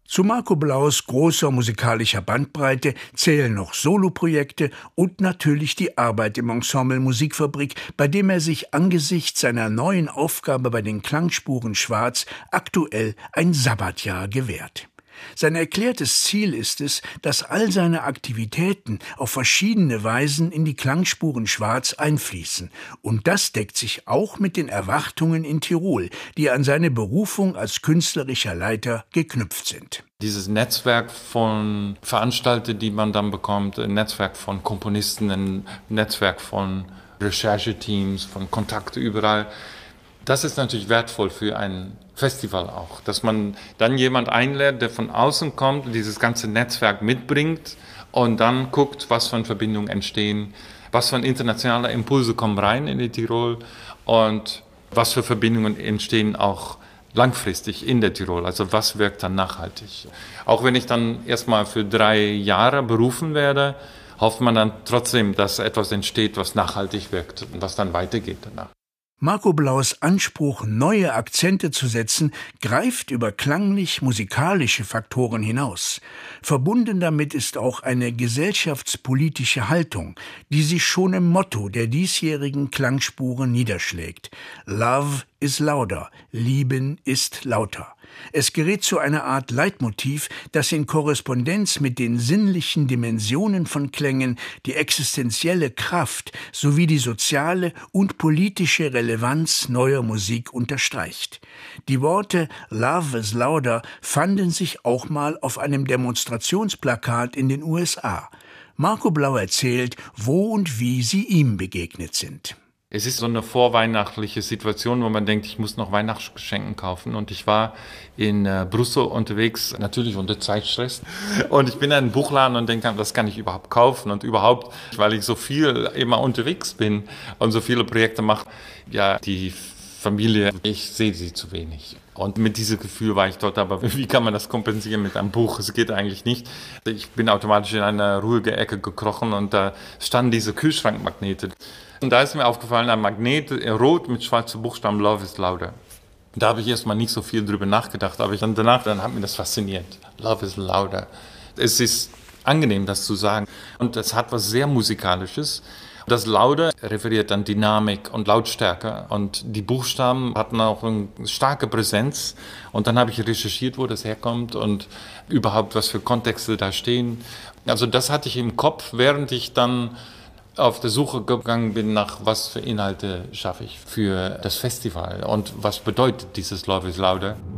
Zu Marco Blaus großer musikalischer Bandbreite zählen noch Soloprojekte und natürlich die Arbeit im Ensemble Musikfabrik, bei dem er sich angesichts seiner neuen Aufgabe bei den Klangspuren Schwarz aktuell ein Sabbatjahr gewährt. Sein erklärtes Ziel ist es, dass all seine Aktivitäten auf verschiedene Weisen in die Klangspuren Schwarz einfließen. Und das deckt sich auch mit den Erwartungen in Tirol, die an seine Berufung als künstlerischer Leiter geknüpft sind. Dieses Netzwerk von Veranstaltern, die man dann bekommt, ein Netzwerk von Komponisten, ein Netzwerk von Rechercheteams, von Kontakten überall, das ist natürlich wertvoll für ein Festival auch, dass man dann jemand einlädt, der von außen kommt und dieses ganze Netzwerk mitbringt und dann guckt, was für Verbindungen entstehen, was für internationale Impulse kommen rein in die Tirol und was für Verbindungen entstehen auch langfristig in der Tirol, also was wirkt dann nachhaltig. Auch wenn ich dann erstmal für 3 Jahre berufen werde, hofft man dann trotzdem, dass etwas entsteht, was nachhaltig wirkt und was dann weitergeht danach. Marco Blaus Anspruch, neue Akzente zu setzen, greift über klanglich-musikalische Faktoren hinaus. Verbunden damit ist auch eine gesellschaftspolitische Haltung, die sich schon im Motto der diesjährigen Klangspuren niederschlägt. Love is louder, Lieben ist lauter. Es gerät zu einer Art Leitmotiv, das in Korrespondenz mit den sinnlichen Dimensionen von Klängen die existenzielle Kraft sowie die soziale und politische Relevanz neuer Musik unterstreicht. Die Worte Love is louder fanden sich auch mal auf einem Demonstrationsplakat in den USA. Marco Blau erzählt, wo und wie sie ihm begegnet sind. Es ist so eine vorweihnachtliche Situation, wo man denkt, ich muss noch Weihnachtsgeschenke kaufen. Und ich war in Brüssel unterwegs, natürlich unter Zeitstress. Und ich bin in einem Buchladen und denke, das kann ich überhaupt kaufen. Und überhaupt, weil ich so viel immer unterwegs bin und so viele Projekte mache, ja, die Familie, ich sehe sie zu wenig. Und mit diesem Gefühl war ich dort, aber wie kann man das kompensieren mit einem Buch? Es geht eigentlich nicht. Ich bin automatisch in eine ruhige Ecke gekrochen und da standen diese Kühlschrankmagnete. Und da ist mir aufgefallen, ein Magnet, rot mit schwarzen Buchstaben, Love is louder. Da habe ich erstmal nicht so viel drüber nachgedacht, aber dann hat mir das fasziniert. Love is louder. Es ist angenehm, das zu sagen. Und es hat was sehr Musikalisches. Das Laude referiert an Dynamik und Lautstärke. Und die Buchstaben hatten auch eine starke Präsenz. Und dann habe ich recherchiert, wo das herkommt und überhaupt, was für Kontexte da stehen. Also das hatte ich im Kopf, während ich dann auf der Suche gegangen bin nach, was für Inhalte schaffe ich für das Festival und was bedeutet dieses Love is Louder.